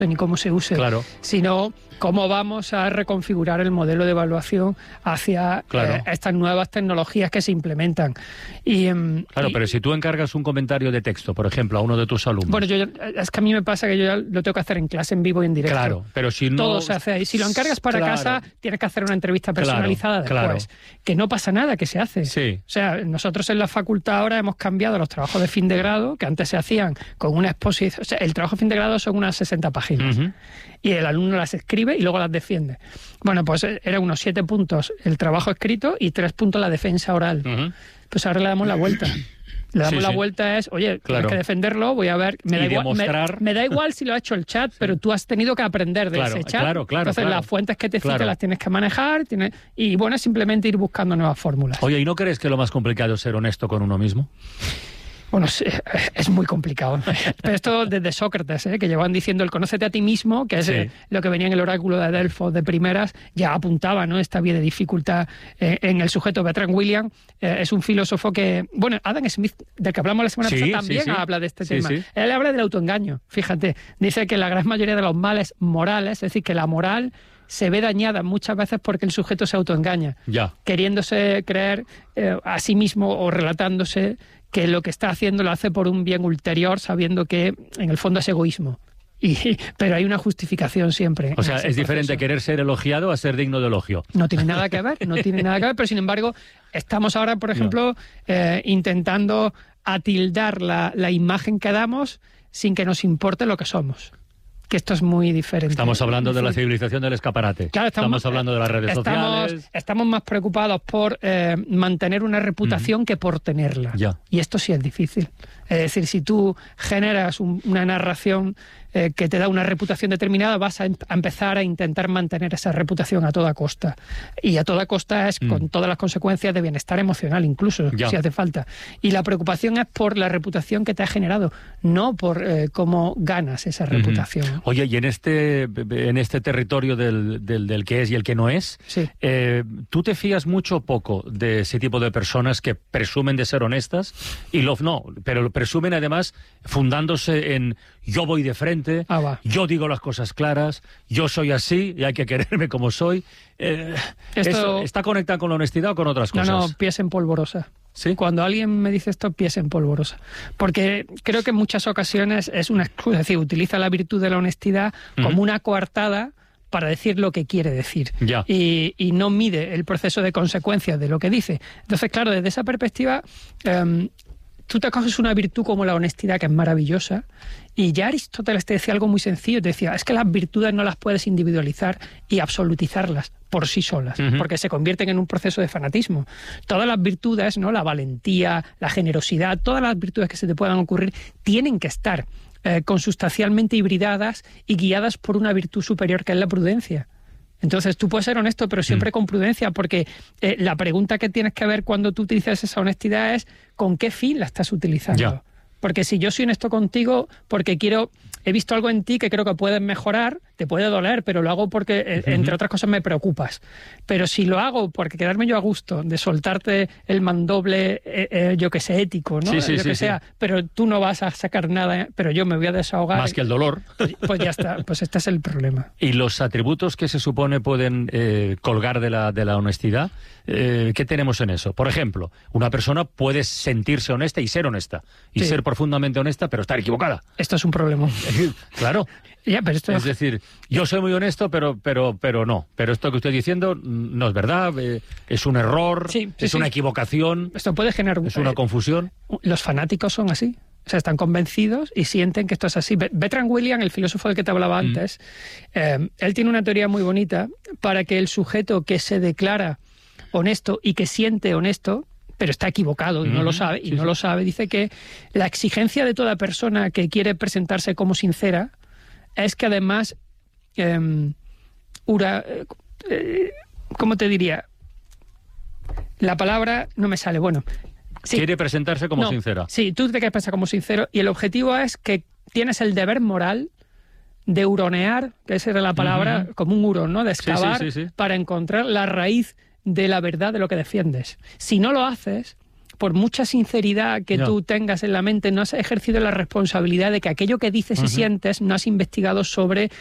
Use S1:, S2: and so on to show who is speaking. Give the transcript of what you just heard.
S1: ni cómo se use,
S2: claro,
S1: sino cómo vamos a reconfigurar el modelo de evaluación hacia estas nuevas tecnologías que se implementan.
S2: Pero si tú encargas un comentario de texto, por ejemplo, a uno de tus alumnos...
S1: Bueno, es que a mí me pasa que yo ya lo tengo que hacer en clase, en vivo y en directo.
S2: Claro, pero si no...
S1: Todo se hace ahí. Si lo encargas para casa, tienes que hacer una entrevista personalizada después. Que no pasa nada, que se hace.
S2: Sí.
S1: O sea, nosotros en la facultad ahora hemos cambiado los trabajos de fin de grado, que antes se hacían con una exposición... O sea, el trabajo de fin de grado son unas 60 páginas. Y el alumno las escribe y luego las defiende. Bueno, pues eran unos 7 puntos el trabajo escrito y 3 puntos la defensa oral. Pues ahora le damos la vuelta. Le damos la vuelta tienes que defenderlo, voy a ver, me da igual si lo ha hecho el chat, pero tú has tenido que aprender de ese chat. Entonces las fuentes que te cite las tienes que manejar, y bueno, es simplemente ir buscando nuevas fórmulas.
S2: Oye, ¿y no crees que lo más complicado es ser honesto con uno mismo?
S1: Bueno, es muy complicado. Pero esto desde Sócrates, que llevaban diciendo el conócete a ti mismo, que es lo que venía en el oráculo de Delfos de primeras, ya apuntaba, ¿no?, esta vía de dificultad en el sujeto. Bertrand William es un filósofo que... Bueno, Adam Smith, del que hablamos la semana pasada, también habla de este tema. Él habla del autoengaño, fíjate. Dice que la gran mayoría de los males morales, es decir, que la moral se ve dañada muchas veces porque el sujeto se autoengaña, queriéndose creer a sí mismo o relatándose que lo que está haciendo lo hace por un bien ulterior, sabiendo que en el fondo es egoísmo. Pero hay una justificación siempre.
S2: O sea, es diferente querer ser elogiado a ser digno de elogio.
S1: No tiene nada que ver, pero sin embargo, estamos ahora, por ejemplo, intentando atildar la imagen que damos sin que nos importe lo que somos. Que esto es muy diferente.
S2: Estamos hablando de la civilización del escaparate.
S1: Claro,
S2: estamos hablando de las redes sociales.
S1: Estamos más preocupados por mantener una reputación que por tenerla. Y esto sí es difícil. Es decir, si tú generas una narración que te da una reputación determinada, vas a empezar a intentar mantener esa reputación a toda costa. Y a toda costa es con todas las consecuencias de bienestar emocional, incluso, si hace falta. Y la preocupación es por la reputación que te ha generado, no por cómo ganas esa reputación.
S2: Oye, y en este territorio del que es y el que no es, ¿tú te fías mucho o poco de ese tipo de personas que presumen de ser honestas y no, pero presumen además fundándose en yo voy de frente, yo digo las cosas claras, yo soy así y hay que quererme como soy? ¿Esto está conectado con la honestidad o con otras cosas?
S1: No, pies en polvorosa.
S2: ¿Sí?
S1: Cuando alguien me dice esto, pies en polvorosa. Porque creo que en muchas ocasiones es una excusa, es decir, utiliza la virtud de la honestidad como una coartada para decir lo que quiere decir. Y no mide el proceso de consecuencias de lo que dice. Entonces, claro, desde esa perspectiva, tú te coges una virtud como la honestidad, que es maravillosa, y ya Aristóteles te decía algo muy sencillo, te decía, es que las virtudes no las puedes individualizar y absolutizarlas por sí solas, porque se convierten en un proceso de fanatismo. Todas las virtudes, ¿no?, la valentía, la generosidad, todas las virtudes que se te puedan ocurrir, tienen que estar consustancialmente hibridadas y guiadas por una virtud superior, que es la prudencia. Entonces tú puedes ser honesto, pero siempre con prudencia, porque la pregunta que tienes que ver cuando tú utilizas esa honestidad es ¿con qué fin la estás utilizando? Porque si yo soy honesto contigo porque he visto algo en ti que creo que puedes mejorar, te puede doler, pero lo hago porque, entre otras cosas, me preocupas. Pero si lo hago porque quedarme yo a gusto, de soltarte el mandoble, yo que sé, ético, ¿no? Sea, pero tú no vas a sacar nada, pero yo me voy a desahogar.
S2: Más que el dolor.
S1: Pues ya está, pues este es el problema.
S2: ¿Y los atributos que se supone pueden colgar de la honestidad? ¿Qué tenemos en eso? Por ejemplo, una persona puede sentirse honesta y ser honesta, y ser profundamente honesta, pero estar equivocada.
S1: Esto es un problema.
S2: Claro.
S1: Pero esto...
S2: Es decir, yo soy muy honesto, pero no. Pero esto que estoy diciendo no es verdad, es un error, es una equivocación.
S1: Esto puede generar...
S2: Es una confusión.
S1: Los fanáticos son así. O sea, están convencidos y sienten que esto es así. Bertrand William, el filósofo del que te hablaba antes, él tiene una teoría muy bonita para que el sujeto que se declara honesto y que siente honesto, pero está equivocado y no lo sabe, lo sabe, dice que la exigencia de toda persona que quiere presentarse como sincera es que además, ¿cómo te diría? La palabra no me sale, bueno. Sí.
S2: Quiere presentarse como sincera.
S1: Sí, tú te quieres pensar como sincero y el objetivo es que tienes el deber moral de huronear, que esa era la palabra, como un hurón, ¿no? De excavar para encontrar la raíz de la verdad de lo que defiendes. Si no lo haces, por mucha sinceridad que tú tengas en la mente, no has ejercido la responsabilidad de que aquello que dices y sientes no has investigado sobre